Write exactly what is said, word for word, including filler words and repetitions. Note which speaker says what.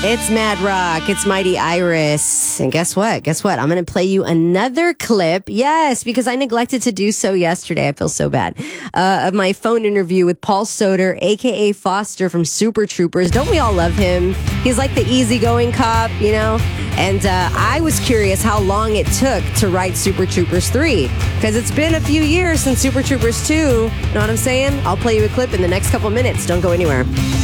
Speaker 1: It's Mad Rock. It's Mighty Iris. And guess what? Guess what? I'm going to play you another clip. Yes, because I neglected to do so yesterday. I feel so bad. Uh, of my phone interview with Paul Soter, a k a. Foster from Super Troopers. Don't we all love him? He's like the easygoing cop, you know? And uh, I was curious how long it took to write Super Troopers three. Because it's been a few years since Super Troopers two. Know what I'm saying? I'll play you a clip in the next couple minutes. Don't go anywhere.